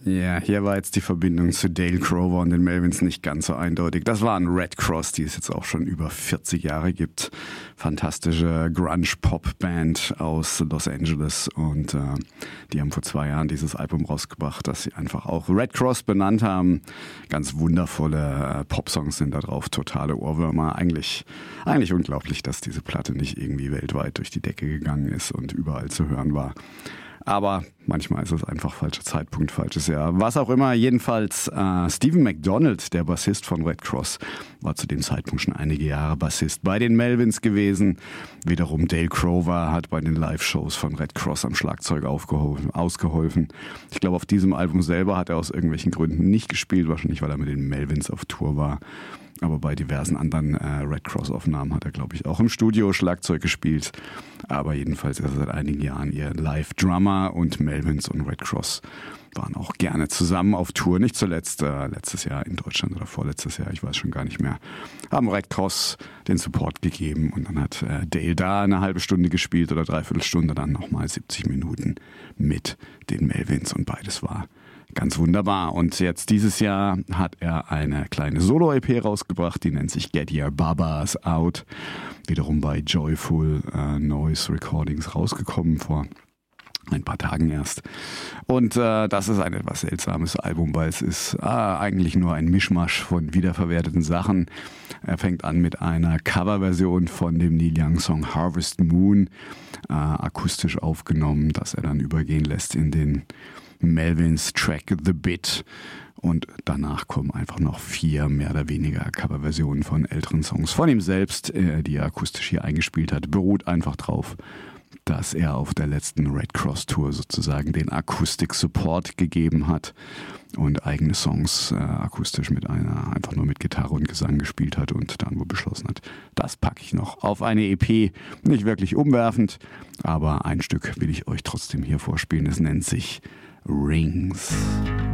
Ja, hier war jetzt die Verbindung zu Dale Crover und den Melvins nicht ganz so eindeutig. Das waren Red Cross, die es jetzt auch schon über 40 Jahre gibt. Fantastische Grunge-Pop-Band aus Los Angeles und die haben vor 2 Jahren dieses Album rausgebracht, das sie einfach auch Red Cross benannt haben. Ganz wundervolle Pop-Songs sind da drauf, totale Ohrwürmer. Eigentlich unglaublich, dass diese Platte nicht irgendwie weltweit durch die Decke gegangen ist und überall zu hören war. Aber manchmal ist es einfach falscher Zeitpunkt, falsches Jahr. Was auch immer, jedenfalls Stephen McDonald, der Bassist von Red Cross, war zu dem Zeitpunkt schon einige Jahre Bassist bei den Melvins gewesen. Wiederum Dale Crover hat bei den Live-Shows von Red Cross am Schlagzeug ausgeholfen. Ich glaube, auf diesem Album selber hat er aus irgendwelchen Gründen nicht gespielt, wahrscheinlich weil er mit den Melvins auf Tour war. Aber bei diversen anderen Red Cross-Aufnahmen hat er, glaube ich, auch im Studio Schlagzeug gespielt. Aber jedenfalls ist er seit einigen Jahren ihr Live-Drummer und Melvins und Red Cross waren auch gerne zusammen auf Tour. Nicht zuletzt letztes Jahr in Deutschland oder vorletztes Jahr, ich weiß schon gar nicht mehr, haben Red Cross den Support gegeben und dann hat Dale da eine halbe Stunde gespielt oder 3/4 Stunde, dann nochmal 70 Minuten mit den Melvins und beides war ganz wunderbar. Und jetzt dieses Jahr hat er eine kleine Solo-EP rausgebracht, die nennt sich Get Your Babas Out. Wiederum bei Joyful Noise Recordings rausgekommen vor ein paar Tagen erst. Und das ist ein etwas seltsames Album, weil es ist eigentlich nur ein Mischmasch von wiederverwerteten Sachen. Er fängt an mit einer Coverversion von dem Neil Young-Song Harvest Moon, akustisch aufgenommen, das er dann übergehen lässt in den Melvins Track The Bit und danach kommen einfach noch 4 mehr oder weniger Coverversionen von älteren Songs von ihm selbst, die er akustisch hier eingespielt hat. Beruht einfach drauf, dass er auf der letzten Red Cross Tour sozusagen den Akustik-Support gegeben hat und eigene Songs akustisch einfach nur mit Gitarre und Gesang gespielt hat und dann wohl beschlossen hat, das packe ich noch auf eine EP. Nicht wirklich umwerfend, aber ein Stück will ich euch trotzdem hier vorspielen. Es nennt sich Rings.